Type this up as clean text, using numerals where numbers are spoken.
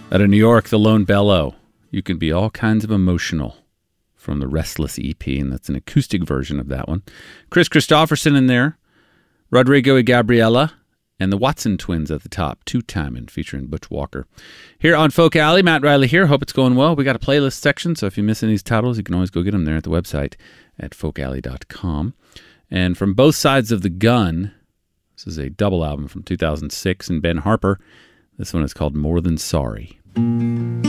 Out of New York, The Lone Bellow. You can be all kinds of emotional from the Restless EP, and that's an acoustic version of that one. Chris Christopherson in there. Rodrigo y Gabriela. And the Watson Twins at the top, Two-Timin', featuring Butch Walker. Here on Folk Alley, Matt Riley here. Hope it's going well. We got a playlist section, so if you miss any of these titles, you can always go get them there at the website at folkalley.com. And from both sides of the gun, this is a double album from 2006, and Ben Harper. This one is called More Than Sorry.